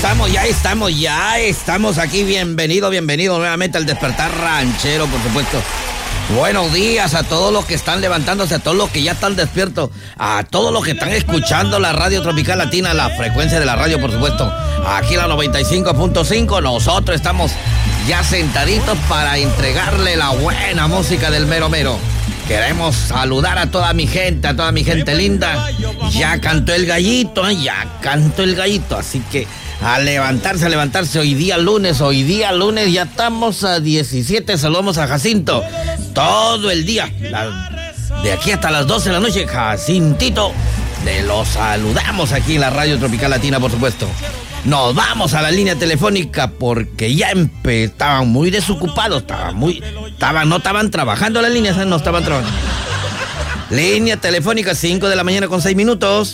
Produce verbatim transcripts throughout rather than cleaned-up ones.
estamos, ya estamos, ya estamos aquí. Bienvenido, bienvenido nuevamente al Despertar Ranchero, por supuesto. Buenos días a todos los que están levantándose, a todos los que ya están despiertos, a todos los que están escuchando la radio Tropical Latina, la frecuencia de la radio, por supuesto. Aquí la noventa y cinco punto cinco, nosotros estamos ya sentaditos para entregarle la buena música del mero mero. Queremos saludar a toda mi gente, a toda mi gente linda. Ya cantó el gallito, ¿eh? ya cantó el gallito, así que a levantarse, a levantarse. Hoy día lunes, hoy día lunes, ya estamos a diecisiete, saludamos a Jacinto. Todo el día, la, de aquí hasta las doce de la noche, Jacintito, le lo saludamos aquí en la radio Tropical Latina, por supuesto. Nos vamos a la línea telefónica porque ya empe- estaban muy desocupados, estaban muy, estaban, no estaban trabajando las líneas, no estaban trabajando. Línea telefónica, cinco de la mañana con seis minutos.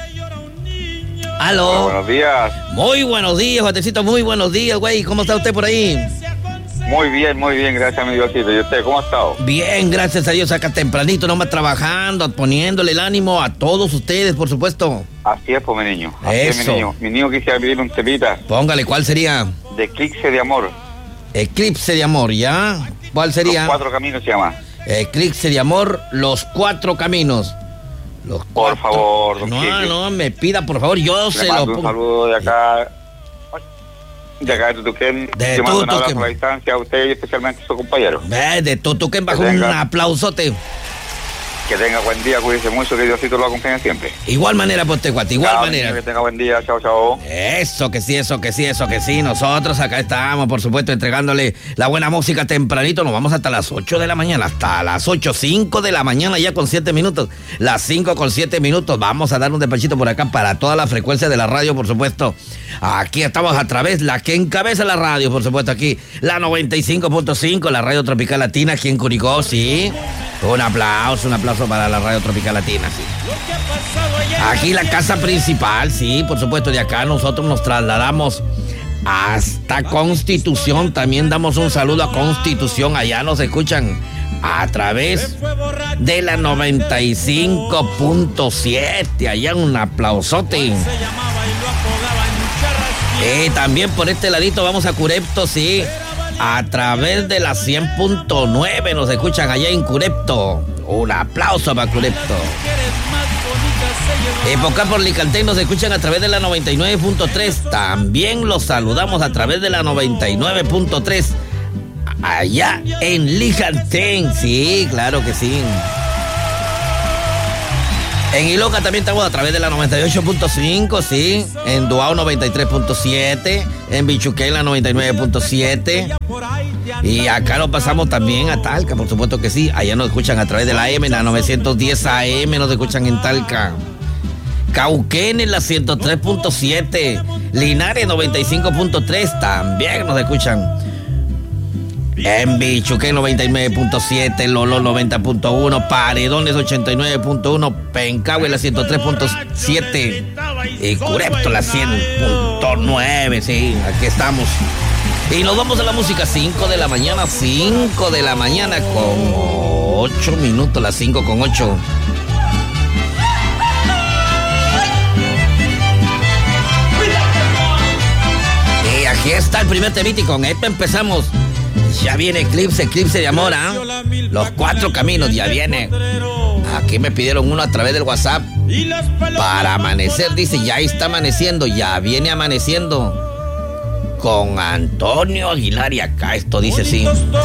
Aló. Hola, buenos días. Muy buenos días, Guatecito, muy buenos días, güey. ¿Cómo está usted por ahí? Muy bien, muy bien, gracias a mi Diosito. ¿Y usted cómo ha estado? Bien, gracias a Dios, acá tempranito, nomás trabajando, poniéndole el ánimo a todos ustedes, por supuesto. Así es, pues, mi niño. Así Eso. es, mi niño. Mi niño quisiera pedir un temita Póngale, ¿cuál sería? de Eclipse de Amor. Eclipse de amor, ¿ya? ¿Cuál sería? Los Cuatro Caminos se llama. Eclipse de amor, los cuatro caminos. Los Por cuatro- favor, don No, Quique. no, me pida, por favor, yo Le se lo mando un pongo. saludo de acá. De acá de Tutuquén. De Le mando un abrazo Tutuquén. a la distancia a usted y especialmente a su compañero. Ve, de Tutuquén bajo Que un tenga. aplausote. Que tenga buen día, cuídese mucho, que Diosito lo acompañe siempre. Igual manera, pues, te cuate, igual Chao, manera. niño, que tenga buen día, chao, chao. Eso que sí, eso que sí, eso que sí. Nosotros acá estamos, por supuesto, entregándole la buena música tempranito. Nos vamos hasta las ocho de la mañana, hasta las ocho, cinco de la mañana ya con siete minutos. Las cinco con siete minutos. Vamos a dar un despachito por acá para toda la frecuencia de la radio, por supuesto. Aquí estamos a través, la que encabeza la radio, por supuesto, aquí. La noventa y cinco punto cinco, la radio Tropical Latina, aquí en Curicó, sí. Un aplauso, un aplauso para la radio Tropical Latina, sí. Aquí la casa principal, sí, por supuesto, de acá nosotros nos trasladamos hasta Constitución. También damos un saludo a Constitución, allá nos escuchan a través de la noventa y cinco punto siete, allá un aplausote. Y también por este ladito vamos a Curepto, sí, a través de la cien punto nueve nos escuchan allá en Curepto. Un aplauso para Curepto. Y por acá por Licantén nos escuchan a través de la noventa y nueve punto tres. También los saludamos a través de la noventa y nueve punto tres. Allá en Licantén. Sí, claro que sí. En Iloca también estamos a través de la noventa y ocho punto cinco, sí. En Duao noventa y tres punto siete. En Bichuquén la noventa y nueve punto siete. Y acá lo pasamos también a Talca, por supuesto que sí. Allá nos escuchan a través de la M, la novecientos diez A M, nos escuchan en Talca. Cauquén en la ciento tres punto siete. Linares noventa y cinco punto tres, también nos escuchan. En Bichuquén noventa y nueve punto siete, Lolo noventa punto uno, Paredones ochenta y nueve punto uno, Pencahue la ciento tres punto siete y Curepto la cien punto nueve, sí, aquí estamos. Y nos vamos a la música, cinco de la mañana, cinco de la mañana con ocho minutos, las cinco con ocho. Y aquí está el primer temita y con esto empezamos. Ya viene Eclipse, Eclipse de amor, ¿ah? ¿eh? Los cuatro caminos, ya viene. Aquí me pidieron uno a través del WhatsApp. Para amanecer, dice, ya está amaneciendo, ya viene amaneciendo. Con Antonio Aguilar y acá esto dice sí.